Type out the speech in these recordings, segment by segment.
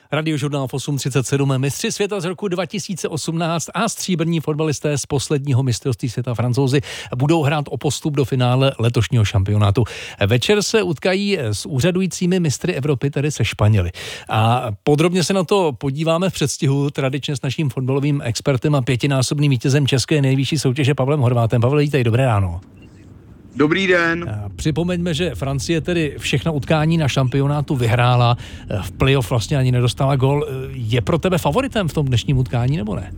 Radiožurnál v 8.37. Mistři světa z roku 2018 a stříbrní fotbalisté z posledního mistrovství světa Francouzi budou hrát o postup do finále letošního šampionátu. Večer se utkají s úřadujícími mistry Evropy, tedy se Španěli. A podrobně se na to podíváme v předstihu tradičně s naším fotbalovým expertem a pětinásobným vítězem české nejvyšší soutěže Pavlem Horvátem. Pavel, vítej, dobré ráno. Dobrý den. Připomeňme, že Francie tedy všechna utkání na šampionátu vyhrála, v playoff vlastně ani nedostala gól. Je pro tebe favoritem v tom dnešním utkání, nebo ne?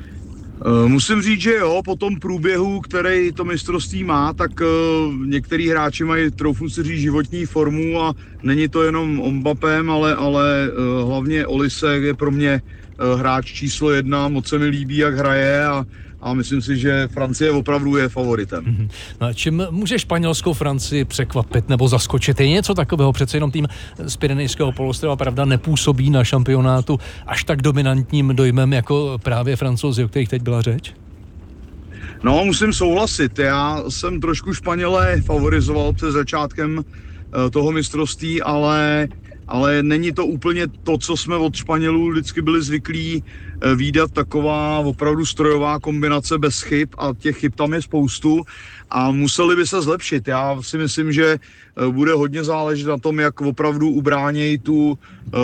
Musím říct, že jo, po tom průběhu, který to mistrovství má, tak některý hráči mají, troufnu si říct, životní formu a není to jenom o Mbappém, ale hlavně Olise je pro mě hráč číslo 1, moc se mi líbí, jak hraje a myslím si, že Francie opravdu je favoritem. No, čím může Španělskou Francii překvapit nebo zaskočit? Je něco takového? Přece jenom tým z Pyrenejského poloostrova, pravda, nepůsobí na šampionátu až tak dominantním dojmem jako právě Francouzi, o kterých teď byla řeč? No, musím souhlasit. Já jsem trošku Španělé favorizoval před začátkem toho mistrovství, ale není to úplně to, co jsme od Španělů vždycky byli zvyklí vídat, taková opravdu strojová kombinace bez chyb a těch chyb tam je spoustu a museli by se zlepšit. Já si myslím, že bude hodně záležet na tom, jak opravdu ubránějí tu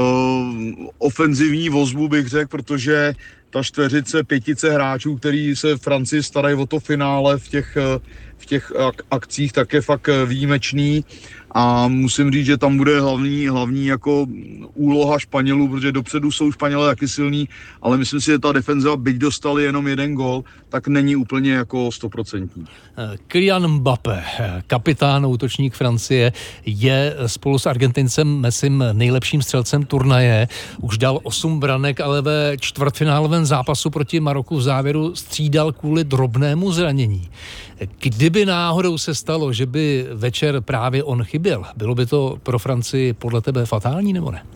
ofenzivní vozbu, bych řekl, protože ta čtveřice, pětice hráčů, který se v Francii starají o to finále v těch akcích, tak je fakt výjimečný. A musím říct, že tam bude hlavní jako úloha Španělů, protože dopředu jsou Španělé taky silní, ale myslím si, že ta defenziva, byť dostali jenom jeden gól, tak není úplně jako 100%. Kylian Mbappé, kapitán, útočník Francie, je spolu s Argentincem Messim nejlepším střelcem turnaje. Už dal 8 branek, ale ve čtvrtfinálovém zápasu proti Maroku v závěru střídal kvůli drobnému zranění. Kdyby náhodou se stalo, že by večer právě on chyběl, bylo by to pro Francii podle tebe fatální, nebo ne?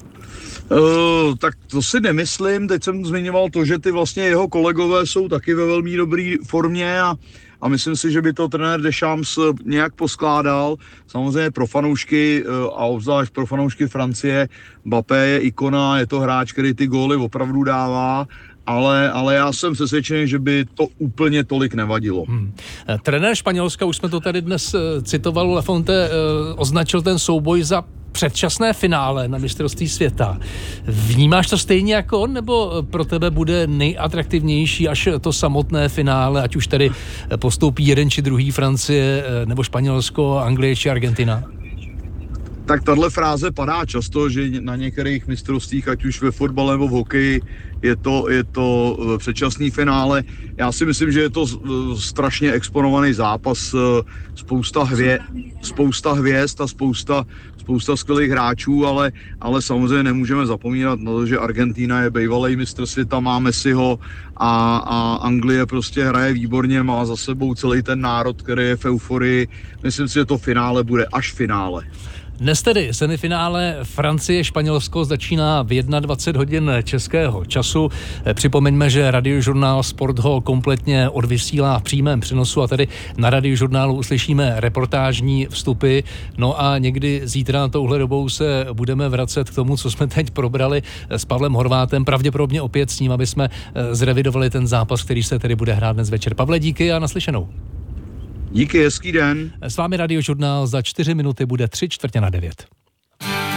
Tak to si nemyslím. Teď jsem zmiňoval to, že ty vlastně jeho kolegové jsou taky ve velmi dobré formě a myslím si, že by to trenér Deschamps nějak poskládal. Samozřejmě pro fanoušky a obzvlášť pro fanoušky Francie Mbappé je ikona, je to hráč, který ty góly opravdu dává. Ale já jsem přesvědčený, že by to úplně tolik nevadilo. Trenér Španělska, už jsme to tady dnes citovali, Lafonte označil ten souboj za předčasné finále na mistrovství světa. Vnímáš to stejně jako on, nebo pro tebe bude nejatraktivnější až to samotné finále, ať už tady postoupí jeden či druhý, Francie nebo Španělsko, Anglie či Argentina? Tak tahle fráze padá často, že na některých mistrovstvích, ať už ve fotbale nebo v hokeji, je to předčasný finále. Já si myslím, že je to strašně exponovaný zápas, spousta hvězd a spousta skvělých hráčů, ale samozřejmě nemůžeme zapomínat na to, že Argentina je bývalý mistr světa, má Messiho a Anglie prostě hraje výborně, má za sebou celý ten národ, který je v euforii. Myslím si, že to finále bude až finále. Dnes tedy semifinále Francie-Španělsko začíná v 21 hodin českého času. Připomeňme, že Radiožurnál Sport ho kompletně odvysílá v přímém přenosu a tedy na Radiožurnálu uslyšíme reportážní vstupy. No a někdy zítra touhle dobou se budeme vracet k tomu, co jsme teď probrali s Pavlem Horvátem, pravděpodobně opět s ním, aby jsme zrevidovali ten zápas, který se tedy bude hrát dnes večer. Pavle, díky a naslyšenou. Díky, hezký den. S vámi Radiožurnál za 4 minuty bude 8:45.